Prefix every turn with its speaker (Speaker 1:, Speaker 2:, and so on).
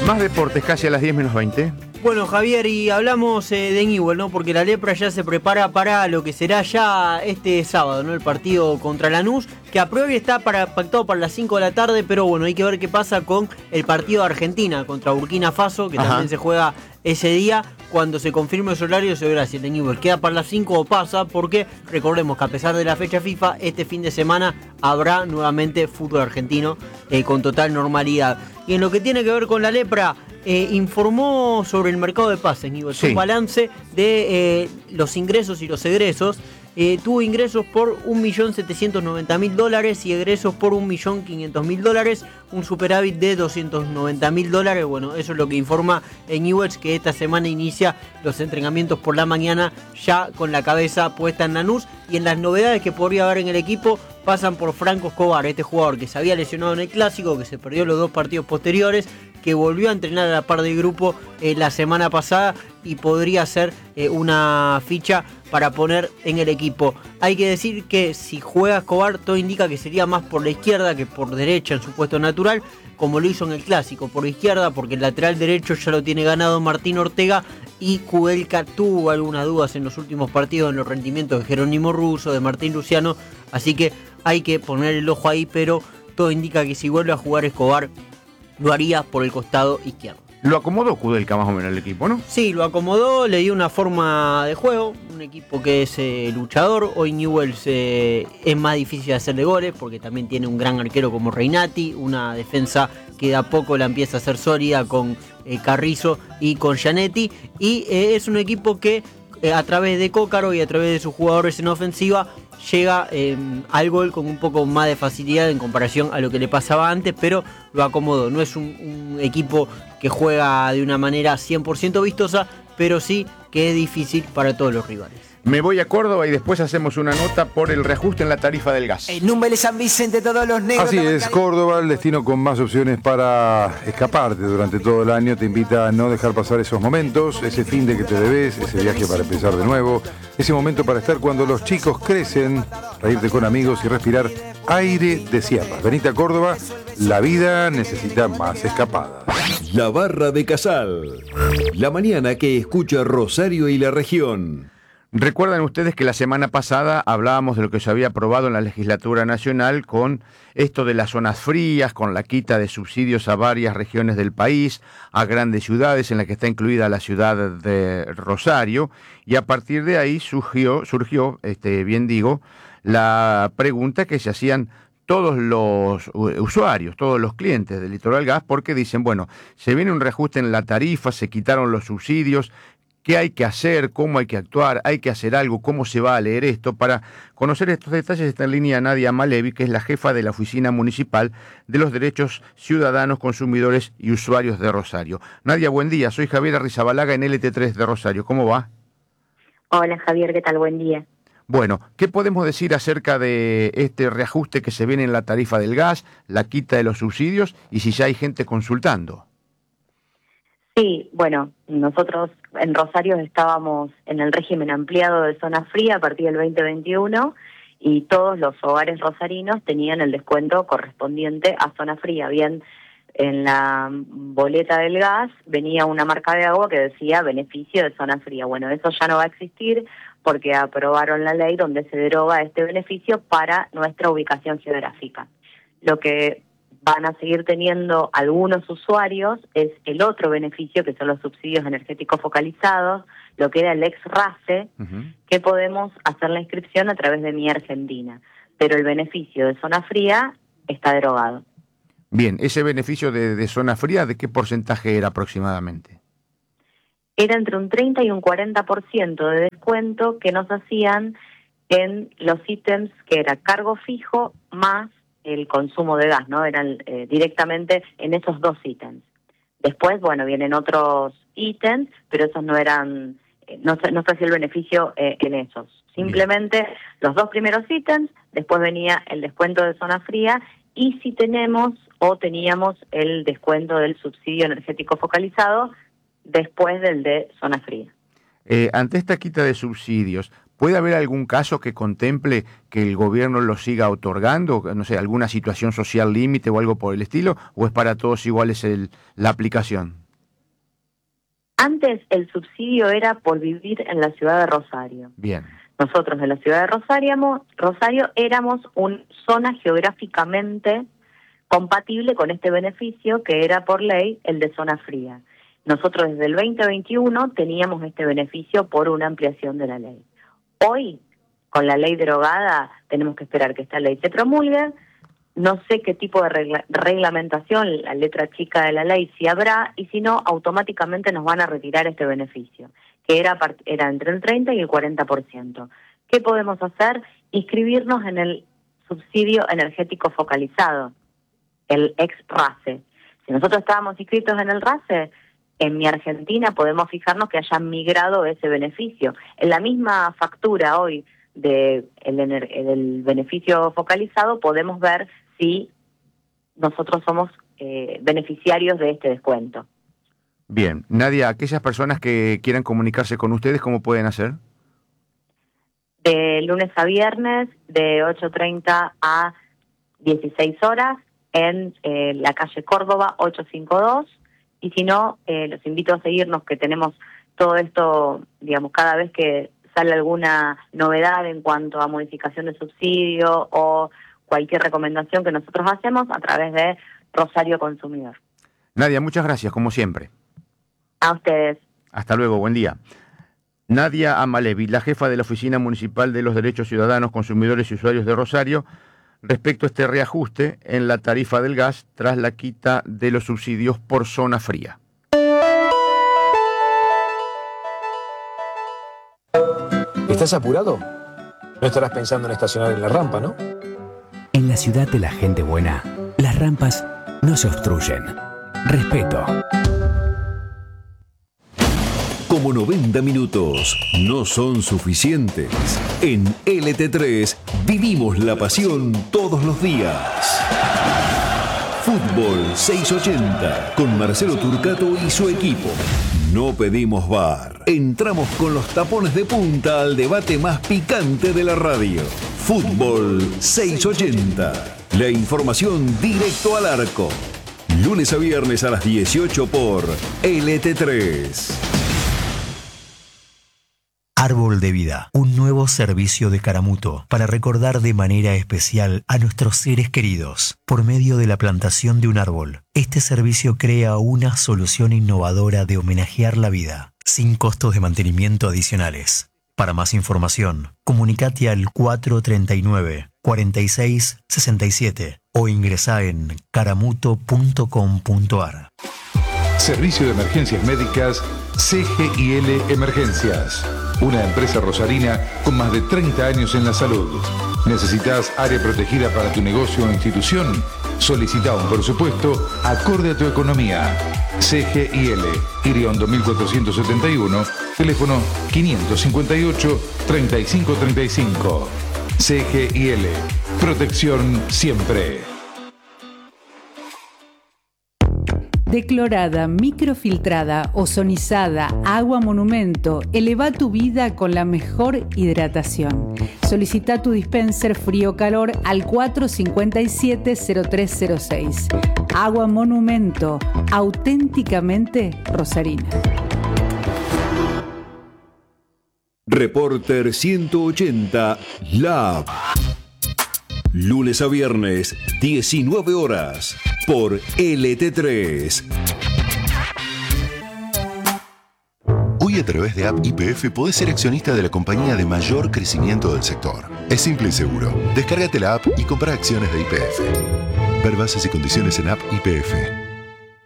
Speaker 1: Más deportes, casi a las 10 menos 20.
Speaker 2: Bueno, Javier, y hablamos de Newell's, ¿no? Porque la Lepra ya se prepara para lo que será ya este sábado, ¿no? El partido contra Lanús, que a priori está pactado para las 5 de la tarde, pero bueno, hay que ver qué pasa con el partido de Argentina contra Burkina Faso, que también se juega ese día. Cuando se confirme ese horario se verá si el de Newell's queda para las 5 o pasa, porque recordemos que a pesar de la fecha FIFA, este fin de semana habrá nuevamente fútbol argentino con total normalidad. Y en lo que tiene que ver con la Lepra, informó sobre el mercado de pases, Newell's, un balance de los ingresos y los egresos. Tuvo ingresos por $1.790.000 y egresos por $1.500.000, un superávit de $290.000. Bueno, eso es lo que informa Newell's, que esta semana inicia los entrenamientos por la mañana ya con la cabeza puesta en Lanús. Y en las novedades que podría haber en el equipo pasan por Franco Escobar, este jugador que se había lesionado en el Clásico, que se perdió los 2 partidos posteriores, que volvió a entrenar a la par del grupo la semana pasada y podría ser una ficha para poner en el equipo. Hay que decir que si juega Escobar, todo indica que sería más por la izquierda que por derecha en su puesto natural, como lo hizo en el Clásico, por izquierda, porque el lateral derecho ya lo tiene ganado Martín Ortega, y Kudelka tuvo algunas dudas en los últimos partidos en los rendimientos de Jerónimo Russo, de Martín Luciano, así que hay que poner el ojo ahí, pero todo indica que si vuelve a jugar Escobar, lo haría por el costado izquierdo.
Speaker 1: Lo acomodó Kudelka más o menos el equipo, ¿no?
Speaker 2: Sí, lo acomodó, le dio una forma de juego, un equipo que es luchador. Hoy Newell's es más difícil de hacerle goles porque también tiene un gran arquero como Reinati, una defensa que de a poco la empieza a hacer sólida con Carrizo y con Gianetti, y es un equipo que a través de Cócaro y a través de sus jugadores en ofensiva llega al gol con un poco más de facilidad en comparación a lo que le pasaba antes, pero lo acomodó. No es un equipo que juega de una manera 100% vistosa, pero sí que es difícil para todos los rivales.
Speaker 1: Me voy a Córdoba y después hacemos una nota por el reajuste en la tarifa del gas.
Speaker 3: En Númez, San Vicente, todos los negros.
Speaker 4: Así es, Córdoba, el destino con más opciones para escaparte durante todo el año. Te invita a no dejar pasar esos momentos, ese fin de que te debes, ese viaje para empezar de nuevo, ese momento para estar cuando los chicos crecen, reírte con amigos y respirar aire de Chiapas. Venite a Córdoba, la vida necesita más escapadas.
Speaker 5: La Barra de Casal, la mañana que escucha Rosario y la región.
Speaker 1: Recuerdan ustedes que la semana pasada hablábamos de lo que se había aprobado en la legislatura nacional con esto de las zonas frías, con la quita de subsidios a varias regiones del país, a grandes ciudades en la que está incluida la ciudad de Rosario, y a partir de ahí surgió, la pregunta que se hacían todos los usuarios, todos los clientes del Litoral Gas, porque dicen, bueno, se viene un reajuste en la tarifa, se quitaron los subsidios. ¿Qué hay que hacer? ¿Cómo hay que actuar? ¿Hay que hacer algo? ¿Cómo se va a leer esto? Para conocer estos detalles está en línea Nadia Malevi, que es la jefa de la Oficina Municipal de los Derechos Ciudadanos, Consumidores y Usuarios de Rosario. Nadia, buen día. Soy Javier Arrizabalaga en LT3 de Rosario. ¿Cómo va?
Speaker 6: Hola Javier, ¿qué tal? Buen día.
Speaker 1: Bueno, ¿qué podemos decir acerca de este reajuste que se viene en la tarifa del gas, la quita de los subsidios y si ya hay gente consultando?
Speaker 6: Sí, bueno, nosotros en Rosario estábamos en el régimen ampliado de zona fría a partir del 2021 y todos los hogares rosarinos tenían el descuento correspondiente a zona fría. Bien, en la boleta del gas venía una marca de agua que decía beneficio de zona fría. Bueno, eso ya no va a existir porque aprobaron la ley donde se deroga este beneficio para nuestra ubicación geográfica. Lo que van a seguir teniendo algunos usuarios es el otro beneficio, que son los subsidios energéticos focalizados, lo que era el ex-RAFE, que podemos hacer la inscripción a través de Mi Argentina. Pero el beneficio de zona fría está derogado.
Speaker 1: Bien, ese beneficio de zona fría, ¿de qué porcentaje era aproximadamente?
Speaker 6: Era entre un 30 y un 40% de descuento que nos hacían en los ítems que era cargo fijo más el consumo de gas, ¿no? Eran directamente en esos 2 ítems. Después, bueno, vienen otros ítems, pero esos no eran, no se hacía el beneficio en esos. Simplemente los 2 primeros ítems, después venía el descuento de zona fría y si teníamos el descuento del subsidio energético focalizado después del de zona fría.
Speaker 1: Ante esta quita de subsidios, ¿Puede haber algún caso que contemple que el gobierno lo siga otorgando? No sé, alguna situación social límite o algo por el estilo, ¿o es para todos iguales la aplicación?
Speaker 6: Antes el subsidio era por vivir en la ciudad de Rosario.
Speaker 1: Bien.
Speaker 6: Nosotros en la ciudad de Rosario éramos una zona geográficamente compatible con este beneficio que era por ley el de zona fría. Nosotros desde el 2021 teníamos este beneficio por una ampliación de la ley. Hoy, con la ley derogada, tenemos que esperar que esta ley se promulgue. No sé qué tipo de reglamentación, la letra chica de la ley, si habrá, y si no, automáticamente nos van a retirar este beneficio, que era entre el 30 y el 40%. ¿Qué podemos hacer? Inscribirnos en el subsidio energético focalizado, el ex-RACE. Si nosotros estábamos inscritos en el RACE, en Mi Argentina podemos fijarnos que hayan migrado ese beneficio. En la misma factura hoy del beneficio focalizado podemos ver si nosotros somos beneficiarios de este descuento.
Speaker 1: Bien. Nadia, aquellas personas que quieran comunicarse con ustedes, ¿cómo pueden hacer?
Speaker 6: De lunes a viernes, de 8:30 a 16 horas, en la calle Córdoba 852, y si no, los invito a seguirnos, que tenemos todo esto, digamos, cada vez que sale alguna novedad en cuanto a modificación de subsidio o cualquier recomendación que nosotros hacemos a través de Rosario Consumidor.
Speaker 1: Nadia, muchas gracias, como siempre.
Speaker 6: A ustedes.
Speaker 1: Hasta luego, buen día. Nadia Amalevi, la jefa de la Oficina Municipal de los Derechos Ciudadanos, Consumidores y Usuarios de Rosario, respecto a este reajuste en la tarifa del gas tras la quita de los subsidios por zona fría.
Speaker 7: ¿Estás apurado? No estarás pensando en estacionar en la rampa, ¿no?
Speaker 8: En la ciudad de la gente buena, las rampas no se obstruyen. Respeto.
Speaker 5: Como 90 minutos no son suficientes, en LT3 vivimos la pasión todos los días. Fútbol 680 con Marcelo Turcato y su equipo. No pedimos VAR. Entramos con los tapones de punta al debate más picante de la radio. Fútbol 680. La información directo al arco. Lunes a viernes a las 18 por LT3.
Speaker 9: Árbol de Vida, un nuevo servicio de Caramuto para recordar de manera especial a nuestros seres queridos por medio de la plantación de un árbol. Este servicio crea una solución innovadora de homenajear la vida, sin costos de mantenimiento adicionales. Para más información, comunicate al 439-4667 o ingresá en caramuto.com.ar.
Speaker 4: Servicio de Emergencias Médicas CGIL Emergencias. Una empresa rosarina con más de 30 años en la salud. ¿Necesitas área protegida para tu negocio o institución? Solicita un presupuesto acorde a tu economía. CGIL, Iriondo 1471, teléfono 558-3535. CGIL, protección siempre.
Speaker 10: Declorada, microfiltrada, ozonizada, agua monumento, eleva tu vida con la mejor hidratación. Solicita tu dispenser frío-calor al 457-0306. Agua monumento, auténticamente rosarina.
Speaker 5: Reporter 180 Lab. Lunes a viernes, 19 horas, por LT3.
Speaker 11: Hoy a través de App YPF podés ser accionista de la compañía de mayor crecimiento del sector. Es simple y seguro. Descárgate la app y compra acciones de YPF. Ver bases y condiciones en App YPF.